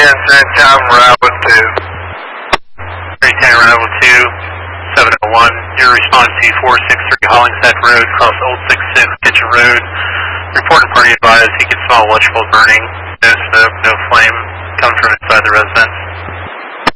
San Tom Rabbit 2. 310 Arrival 2, 701. Your response to 463 Hollingshead Road, across Old 66 Kitchen Road. Reporting party advised he could smell electrical burning. No smoke, no flame coming from inside the residence.